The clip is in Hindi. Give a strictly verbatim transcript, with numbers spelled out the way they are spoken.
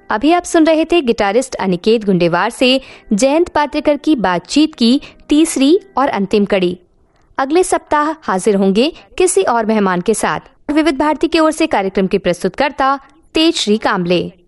अभी आप सुन रहे थे गिटारिस्ट अनिकेत गुंडेवार से जयंत पात्रेकर की बातचीत की तीसरी और अंतिम कड़ी। अगले सप्ताह हाजिर होंगे किसी और मेहमान के साथ। विविध भारती की ओर से कार्यक्रम के प्रस्तुतकर्ता तेज श्री कामले।